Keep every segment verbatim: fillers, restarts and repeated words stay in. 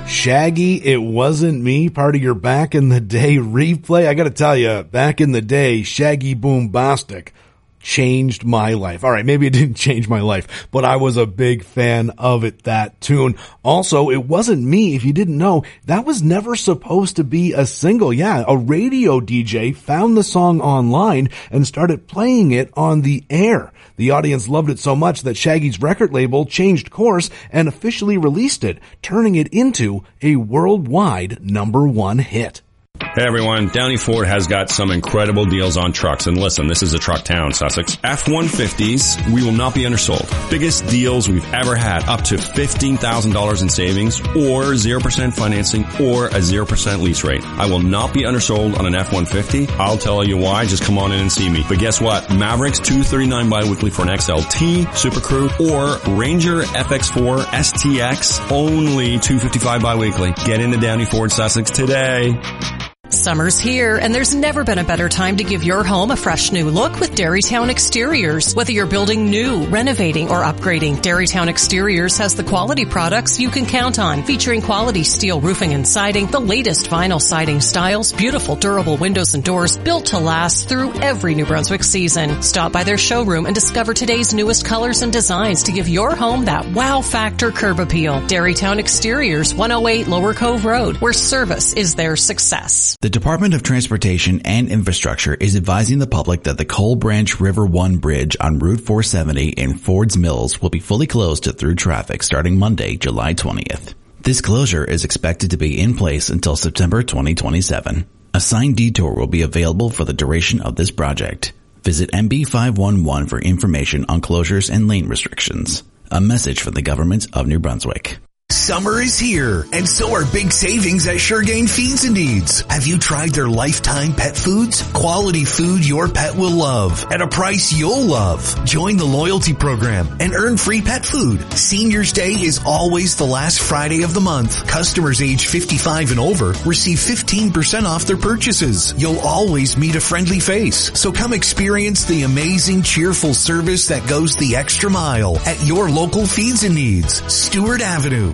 Shaggy, It Wasn't Me, part of your back in the day replay. I gotta tell you, back in the day, Shaggy Boombastic changed my life. All right, maybe it didn't change my life, but I was a big fan of it, that tune. Also, It Wasn't Me, if you didn't know, that was never supposed to be a single. Yeah, a radio D J found the song online and started playing it on the air. The audience loved it so much that Shaggy's record label changed course and officially released it, turning it into a worldwide number one hit. Hey everyone, Downey Ford has got some incredible deals on trucks, and listen, this is a truck town, Sussex. F one fifties, we will not be undersold. Biggest deals we've ever had, up to fifteen thousand dollars in savings, or zero percent financing, or a zero percent lease rate. I will not be undersold on an F one fifty. I'll tell you why, just come on in and see me. But guess what? Mavericks two thirty-nine biweekly for an X L T, Super Crew, or Ranger F X four S T X, only two fifty-five biweekly. Get into Downey Ford Sussex today. Summer's here, and there's never been a better time to give your home a fresh new look with Dairytown Exteriors. Whether you're building new, renovating, or upgrading, Dairytown Exteriors has the quality products you can count on, featuring quality steel roofing and siding, the latest vinyl siding styles, beautiful durable windows and doors built to last through every New Brunswick season. Stop by their showroom and discover today's newest colors and designs to give your home that wow factor curb appeal. Dairytown Exteriors, one oh eight Lower Cove Road, where service is their success. The Department of Transportation and Infrastructure is advising the public that the Coal Branch River one bridge on Route four seventy in Fords Mills will be fully closed to through traffic starting Monday, July twentieth. This closure is expected to be in place until September twenty twenty-seven. A signed detour will be available for the duration of this project. Visit M B five one one for information on closures and lane restrictions. A message from the government of New Brunswick. Summer is here, and so are big savings at Suregain Feeds and Needs. Have you tried their lifetime pet foods? Quality food your pet will love at a price you'll love. Join the loyalty program and earn free pet food. Seniors Day is always the last Friday of the month. Customers age fifty-five and over receive fifteen percent off their purchases. You'll always meet a friendly face, so come experience the amazing, cheerful service that goes the extra mile at your local Feeds and Needs, Stewart Avenue.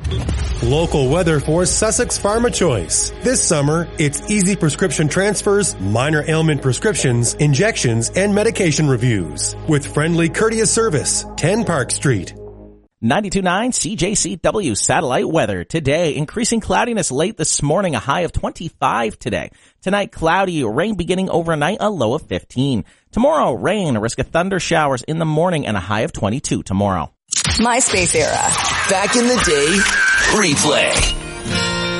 Local weather for Sussex Pharma Choice. This summer, it's easy prescription transfers, minor ailment prescriptions, injections, and medication reviews. With friendly, courteous service. ten Park Street. ninety-two point nine C J C W satellite weather. Today, increasing cloudiness late this morning, a high of twenty-five today. Tonight, cloudy, rain beginning overnight, a low of fifteen. Tomorrow, rain, a risk of thunder showers in the morning, and a high of twenty-two tomorrow. MySpace era. Back in the day, replay.